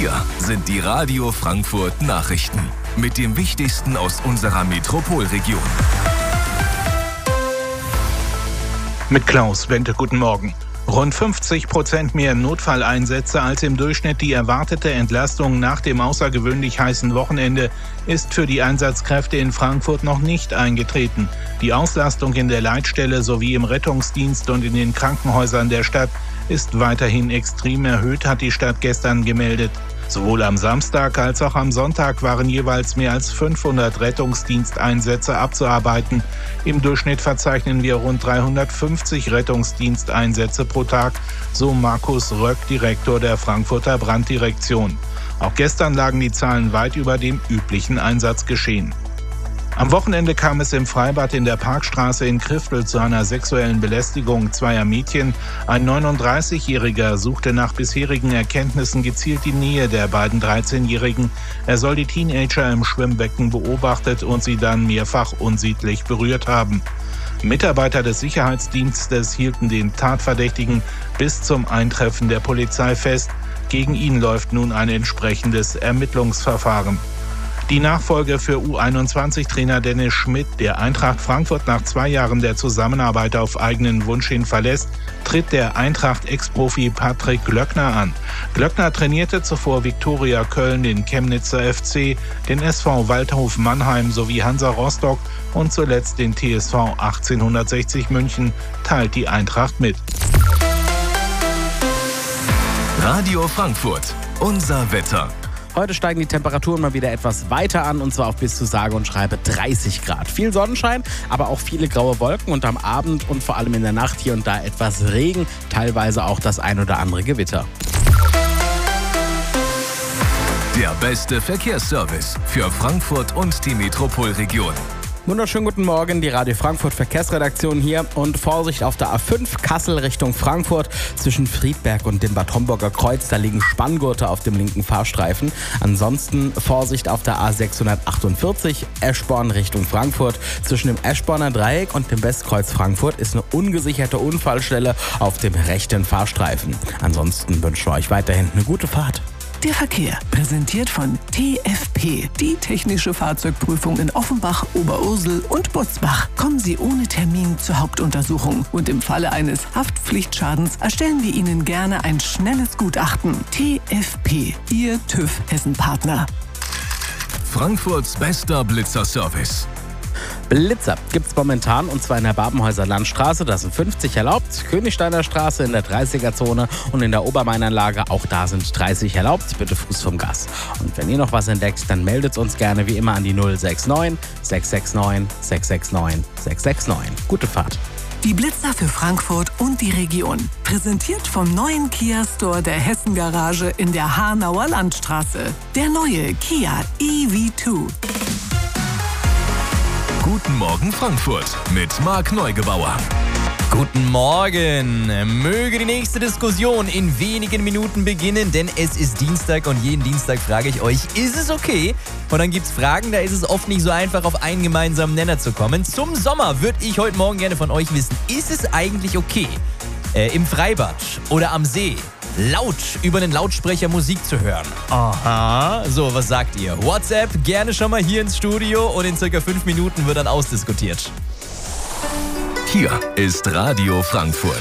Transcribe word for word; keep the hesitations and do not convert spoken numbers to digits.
Hier sind die Radio Frankfurt Nachrichten mit dem Wichtigsten aus unserer Metropolregion. Mit Klaus Wente, guten Morgen. Rund fünfzig Prozent mehr Notfalleinsätze als im Durchschnitt die erwartete Entlastung nach dem außergewöhnlich heißen Wochenende ist für die Einsatzkräfte in Frankfurt noch nicht eingetreten. Die Auslastung in der Leitstelle sowie im Rettungsdienst und in den Krankenhäusern der Stadt ist weiterhin extrem erhöht, hat die Stadt gestern gemeldet. Sowohl am Samstag als auch am Sonntag waren jeweils mehr als fünfhundert Rettungsdiensteinsätze abzuarbeiten. Im Durchschnitt verzeichnen wir rund dreihundertfünfzig Rettungsdiensteinsätze pro Tag, so Markus Röck, Direktor der Frankfurter Branddirektion. Auch gestern lagen die Zahlen weit über dem üblichen Einsatzgeschehen. Am Wochenende kam es im Freibad in der Parkstraße in Kriftel zu einer sexuellen Belästigung zweier Mädchen. Ein neununddreißigjähriger suchte nach bisherigen Erkenntnissen gezielt die Nähe der beiden dreizehnjährigen. Er soll die Teenager im Schwimmbecken beobachtet und sie dann mehrfach unsittlich berührt haben. Mitarbeiter des Sicherheitsdienstes hielten den Tatverdächtigen bis zum Eintreffen der Polizei fest. Gegen ihn läuft nun ein entsprechendes Ermittlungsverfahren. Die Nachfolge für U einundzwanzig-Trainer Dennis Schmidt, der Eintracht Frankfurt nach zwei Jahren der Zusammenarbeit auf eigenen Wunsch hin verlässt, tritt der Eintracht-Ex-Profi Patrick Glöckner an. Glöckner trainierte zuvor Viktoria Köln, den Chemnitzer F C, den S V Waldhof Mannheim sowie Hansa Rostock und zuletzt den T S V achtzehnhundertsechzig München, teilt die Eintracht mit. Radio Frankfurt, unser Wetter. Heute steigen die Temperaturen mal wieder etwas weiter an, und zwar auf bis zu sage und schreibe dreißig Grad. Viel Sonnenschein, aber auch viele graue Wolken und am Abend und vor allem in der Nacht hier und da etwas Regen, teilweise auch das ein oder andere Gewitter. Der beste Verkehrsservice für Frankfurt und die Metropolregion. Wunderschönen guten Morgen, die Radio Frankfurt Verkehrsredaktion hier und Vorsicht auf der A fünf Kassel Richtung Frankfurt zwischen Friedberg und dem Bad Homburger Kreuz, da liegen Spanngurte auf dem linken Fahrstreifen. Ansonsten Vorsicht auf der A sechshundertachtundvierzig Eschborn Richtung Frankfurt zwischen dem Eschborner Dreieck und dem Westkreuz Frankfurt ist eine ungesicherte Unfallstelle auf dem rechten Fahrstreifen. Ansonsten wünschen wir euch weiterhin eine gute Fahrt. Der Verkehr, präsentiert von T F P, die technische Fahrzeugprüfung in Offenbach, Oberursel und Butzbach. Kommen Sie ohne Termin zur Hauptuntersuchung und im Falle eines Haftpflichtschadens erstellen wir Ihnen gerne ein schnelles Gutachten. T F P, Ihr TÜV Hessen-Partner. Frankfurts bester Blitzerservice. Blitzer gibt's momentan, und zwar in der Babenhäuser Landstraße, da sind fünfzig erlaubt, Königsteiner Straße in der dreißiger-Zone und in der Obermainanlage, auch da sind dreißig erlaubt, bitte Fuß vom Gas. Und wenn ihr noch was entdeckt, dann meldet uns gerne wie immer an die null sechs neun, sechs sechs neun, sechs sechs neun, sechs sechs neun. Gute Fahrt. Die Blitzer für Frankfurt und die Region. Präsentiert vom neuen Kia Store der Hessen Garage in der Hanauer Landstraße. Der neue Kia E V zwei. Guten Morgen Frankfurt mit Marc Neugebauer. Guten Morgen. Möge die nächste Diskussion in wenigen Minuten beginnen, denn es ist Dienstag und jeden Dienstag frage ich euch, ist es okay? Und dann gibt's Fragen, da ist es oft nicht so einfach, auf einen gemeinsamen Nenner zu kommen. Zum Sommer würde ich heute Morgen gerne von euch wissen, ist es eigentlich okay, äh, im Freibad oder am See laut über einen Lautsprecher Musik zu hören? Aha. So, was sagt ihr? WhatsApp gerne schon mal hier ins Studio und in circa fünf Minuten wird dann ausdiskutiert. Hier ist Radio Frankfurt.